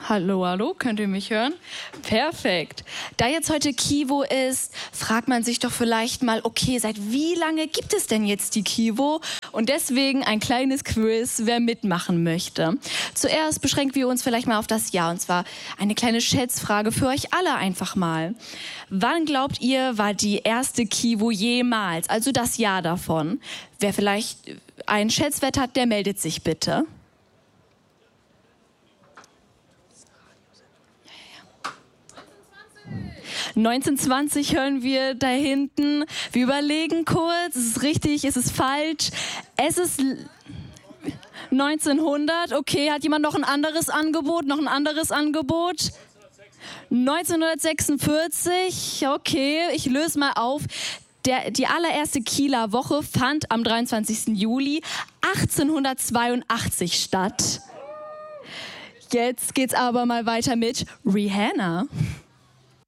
Hallo, hallo, könnt ihr mich hören? Perfekt. Da jetzt heute Kivo ist, fragt man sich doch vielleicht mal, okay, seit wie lange gibt es denn jetzt die Kivo? Und deswegen ein kleines Quiz, wer mitmachen möchte. Zuerst beschränken wir uns vielleicht mal auf das Jahr, und zwar eine kleine Schätzfrage für euch alle einfach mal. Wann glaubt ihr, war die erste Kivo jemals, also das Jahr davon? Wer vielleicht einen Schätzwert hat, der meldet sich bitte. 1920 hören wir da hinten. Wir überlegen kurz, ist es richtig, ist es falsch? Es ist 1900. Okay, hat jemand noch ein anderes Angebot? 1946. Okay, ich löse mal auf. Die allererste Kieler Woche fand am 23. Juli 1882 statt. Jetzt geht's aber mal weiter mit Rihanna.